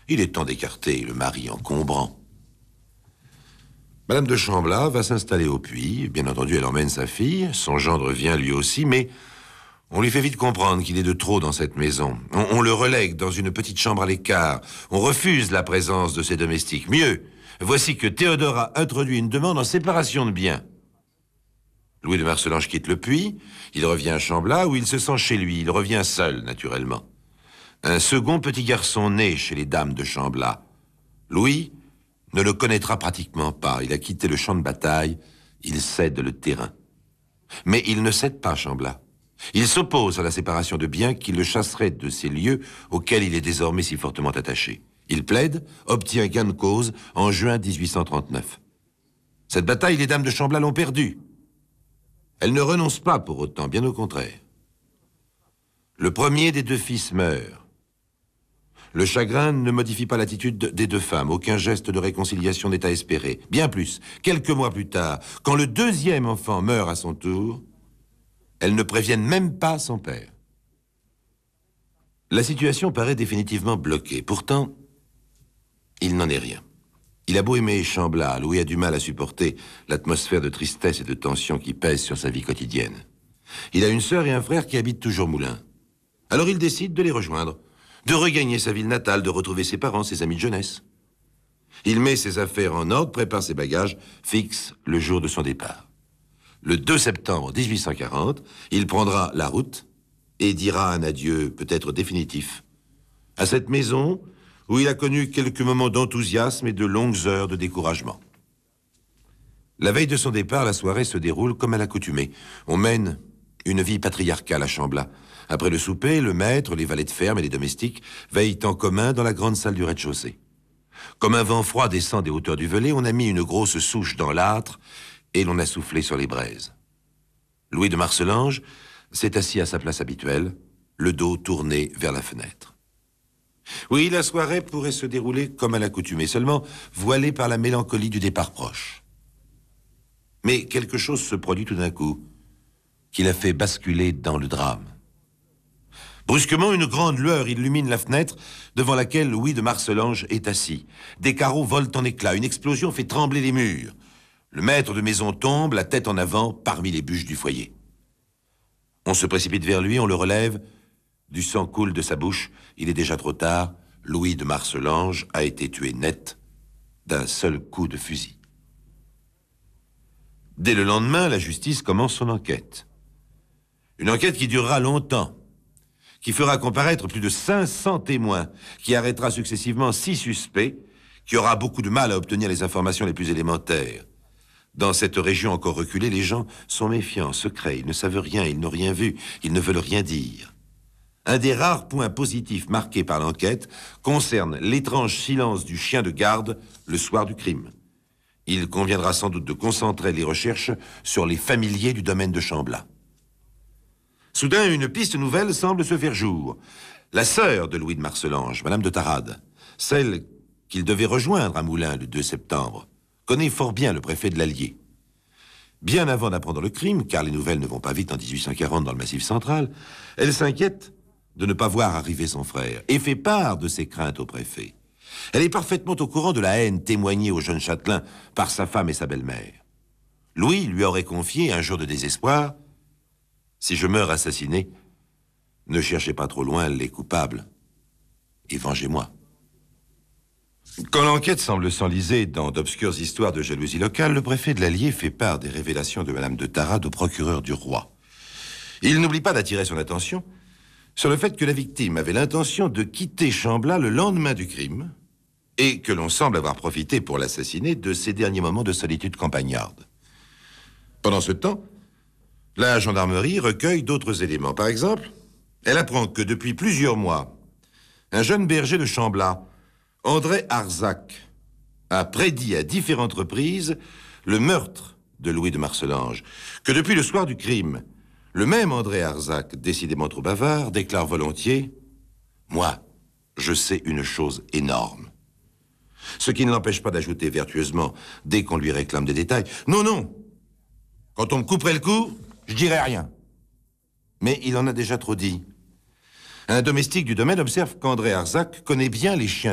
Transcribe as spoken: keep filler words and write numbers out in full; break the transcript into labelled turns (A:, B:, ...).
A: Il est temps d'écarter le mari encombrant. Madame de Chamblas va s'installer au puits. Bien entendu, elle emmène sa fille. Son gendre vient lui aussi, mais on lui fait vite comprendre qu'il est de trop dans cette maison. On, on le relègue dans une petite chambre à l'écart. On refuse la présence de ses domestiques. Mieux, voici que Théodora introduit une demande en séparation de biens. Louis de Marcellange quitte le puits. Il revient à Chamblas, où il se sent chez lui. Il revient seul, naturellement. Un second petit garçon naît chez les dames de Chamblas. Louis ne le connaîtra pratiquement pas. Il a quitté le champ de bataille. Il cède le terrain. Mais il ne cède pas Chamblas. Il s'oppose à la séparation de biens qui le chasserait de ces lieux auxquels il est désormais si fortement attaché. Il plaide, obtient gain de cause en juin mille huit cent trente-neuf. Cette bataille, les dames de Chamblas l'ont perdue. Elles ne renoncent pas pour autant, bien au contraire. Le premier des deux fils meurt. Le chagrin ne modifie pas l'attitude des deux femmes. Aucun geste de réconciliation n'est à espérer. Bien plus, quelques mois plus tard, quand le deuxième enfant meurt à son tour, elles ne préviennent même pas son père. La situation paraît définitivement bloquée. Pourtant, il n'en est rien. Il a beau aimer Chamblas, Louis a du mal à supporter l'atmosphère de tristesse et de tension qui pèse sur sa vie quotidienne. Il a une sœur et un frère qui habitent toujours Moulins. Alors il décide de les rejoindre, de regagner sa ville natale, de retrouver ses parents, ses amis de jeunesse. Il met ses affaires en ordre, prépare ses bagages, fixe le jour de son départ. Le deux septembre mille huit cent quarante, il prendra la route et dira un adieu peut-être définitif à cette maison où il a connu quelques moments d'enthousiasme et de longues heures de découragement. La veille de son départ, la soirée se déroule comme à l'accoutumée. On mène une vie patriarcale à Chamblas. Après le souper, le maître, les valets de ferme et les domestiques veillent en commun dans la grande salle du rez-de-chaussée. Comme un vent froid descend des hauteurs du Velay, on a mis une grosse souche dans l'âtre et l'on a soufflé sur les braises. Louis de Marcellange s'est assis à sa place habituelle, le dos tourné vers la fenêtre. Oui, la soirée pourrait se dérouler comme à l'accoutumée, seulement voilée par la mélancolie du départ proche. Mais quelque chose se produit tout d'un coup, qui l'a fait basculer dans le drame. Brusquement, une grande lueur illumine la fenêtre devant laquelle Louis de Marcellange est assis. Des carreaux volent en éclats, une explosion fait trembler les murs. Le maître de maison tombe, la tête en avant, parmi les bûches du foyer. On se précipite vers lui, on le relève. Du sang coule de sa bouche. Il est déjà trop tard. Louis de Marcellange a été tué net d'un seul coup de fusil. Dès le lendemain, la justice commence son enquête. Une enquête qui durera longtemps, qui fera comparaître plus de cinq cents témoins, qui arrêtera successivement six suspects, qui aura beaucoup de mal à obtenir les informations les plus élémentaires. Dans cette région encore reculée, les gens sont méfiants, secrets, ils ne savent rien, ils n'ont rien vu, ils ne veulent rien dire. Un des rares points positifs marqués par l'enquête concerne l'étrange silence du chien de garde le soir du crime. Il conviendra sans doute de concentrer les recherches sur les familiers du domaine de Chamblas. Soudain, une piste nouvelle semble se faire jour. La sœur de Louis de Marcellange, Madame de Tarade, celle qu'il devait rejoindre à Moulins le deux septembre, connaît fort bien le préfet de l'Allier. Bien avant d'apprendre le crime, car les nouvelles ne vont pas vite en mille huit cent quarante dans le Massif central, elle s'inquiète de ne pas voir arriver son frère et fait part de ses craintes au préfet. Elle est parfaitement au courant de la haine témoignée au jeune châtelain par sa femme et sa belle-mère. Louis lui aurait confié, un jour de désespoir, « Si je meurs assassiné, ne cherchez pas trop loin les coupables et vengez-moi. » Quand l'enquête semble s'enliser dans d'obscures histoires de jalousie locale, le préfet de l'Allier fait part des révélations de Madame de Tarade au procureur du roi. Il n'oublie pas d'attirer son attention sur le fait que la victime avait l'intention de quitter Chamblas le lendemain du crime et que l'on semble avoir profité pour l'assassiner de ses derniers moments de solitude campagnarde. Pendant ce temps, la gendarmerie recueille d'autres éléments. Par exemple, elle apprend que depuis plusieurs mois, un jeune berger de Chamblas, André Arzac, a prédit à différentes reprises le meurtre de Louis de Marcellange, que depuis le soir du crime, le même André Arzac, décidément trop bavard, déclare volontiers « Moi, je sais une chose énorme ». Ce qui ne l'empêche pas d'ajouter vertueusement, dès qu'on lui réclame des détails, « Non, non, quand on me couperait le cou, je dirais rien. » Mais il en a déjà trop dit. Un domestique du domaine observe qu'André Arzac connaît bien les chiens